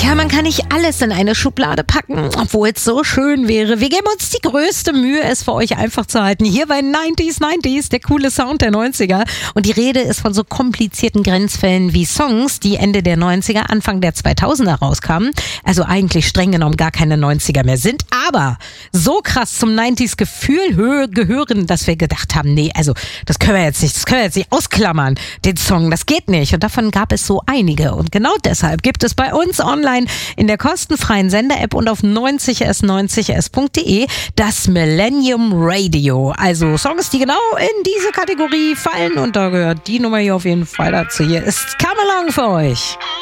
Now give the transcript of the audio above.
Ja, man kann nicht alles in eine Schublade packen, obwohl es so schön wäre. Wir geben uns die größte Mühe, es für euch einfach zu halten. Hier bei 90s, der coole Sound der 90er. Und die Rede ist von so komplizierten Grenzfällen wie Songs, die Ende der 90er, Anfang der 2000er rauskamen. Also eigentlich streng genommen gar keine 90er mehr sind, aber so krass zum 90s-Gefühl gehören, dass wir gedacht haben, nee, also das können wir jetzt nicht ausklammern, den Song, das geht nicht. Und davon gab es so einige. Und genau deshalb gibt es bei uns online in der kostenfreien Sender-App und auf 90s90s.de das Millennium Radio. Also Songs, die genau in diese Kategorie fallen, und da gehört die Nummer hier auf jeden Fall dazu. Hier ist Come Along für euch.